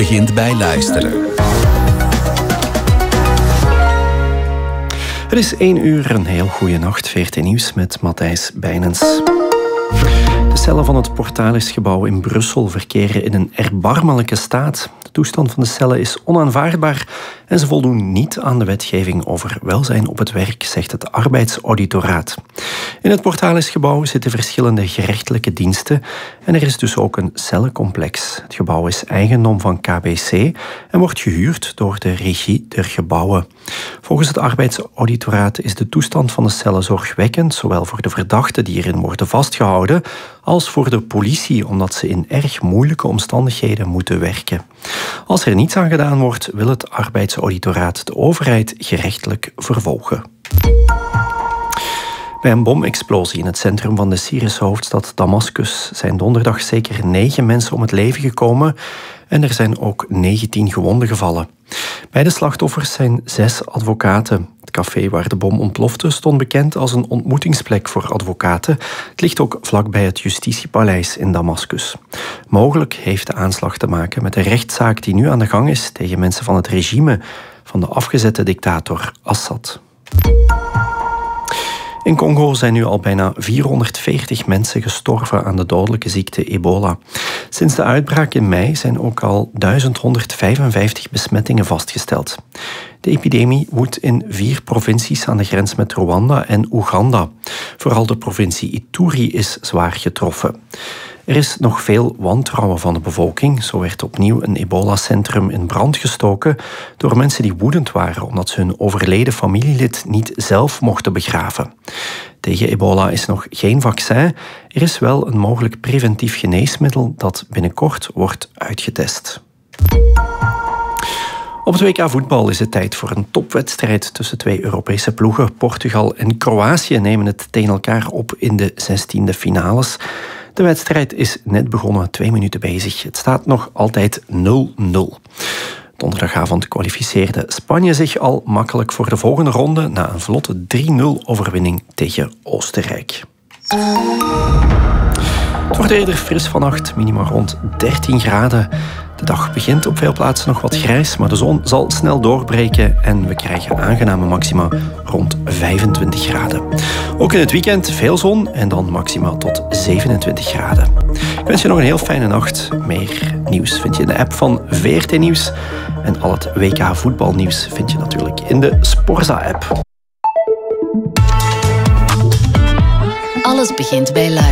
begint bij luisteren. Het is 1 uur, een heel goede nacht. VRT Nieuws met Matthijs Bijnens. De cellen van het Portalis-gebouw in Brussel verkeren in een erbarmelijke staat. De toestand van de cellen is onaanvaardbaar en ze voldoen niet aan de wetgeving over welzijn op het werk, zegt het arbeidsauditoraat. In het Portalis-gebouw zitten verschillende gerechtelijke diensten en er is dus ook een cellencomplex. Het gebouw is eigendom van KBC en wordt gehuurd door de Regie der Gebouwen. Volgens het arbeidsauditoraat is de toestand van de cellen zorgwekkend, zowel voor de verdachten die erin worden vastgehouden, als voor de politie, omdat ze in erg moeilijke omstandigheden moeten werken. Als er niets aan gedaan wordt, wil het arbeidsauditoraat de overheid gerechtelijk vervolgen. Bij een bomexplosie in het centrum van de Syrische hoofdstad Damascus zijn donderdag zeker 9 mensen om het leven gekomen en er zijn ook 19 gewonden gevallen. Bij de slachtoffers zijn 6 advocaten. Het café waar de bom ontplofte stond bekend als een ontmoetingsplek voor advocaten. Het ligt ook vlakbij het Justitiepaleis in Damascus. Mogelijk heeft de aanslag te maken met de rechtszaak die nu aan de gang is tegen mensen van het regime van de afgezette dictator Assad. In Congo zijn nu al bijna 440 mensen gestorven aan de dodelijke ziekte ebola. Sinds de uitbraak in mei zijn ook al 1155 besmettingen vastgesteld. De epidemie woedt in 4 provincies aan de grens met Rwanda en Oeganda. Vooral de provincie Ituri is zwaar getroffen. Er is nog veel wantrouwen van de bevolking. Zo werd opnieuw een ebola-centrum in brand gestoken door mensen die woedend waren omdat ze hun overleden familielid niet zelf mochten begraven. Tegen ebola is nog geen vaccin. Er is wel een mogelijk preventief geneesmiddel dat binnenkort wordt uitgetest. Op het WK voetbal is het tijd voor een topwedstrijd tussen 2 Europese ploegen. Portugal en Kroatië nemen het tegen elkaar op in de 16e finales. De wedstrijd is net begonnen, 2 minuten bezig. Het staat nog altijd 0-0. Donderdagavond kwalificeerde Spanje zich al makkelijk voor de volgende ronde na een vlotte 3-0 overwinning tegen Oostenrijk. Het wordt eerder fris vannacht, minimaal rond 13 graden. De dag begint op veel plaatsen nog wat grijs, maar de zon zal snel doorbreken en we krijgen aangename maxima rond 25 graden. Ook in het weekend veel zon en dan maximaal tot 27 graden. Ik wens je nog een heel fijne nacht. Meer nieuws vind je in de app van VRT Nieuws. En al het WK voetbalnieuws vind je natuurlijk in de Sporza-app. Alles begint bij luisteren.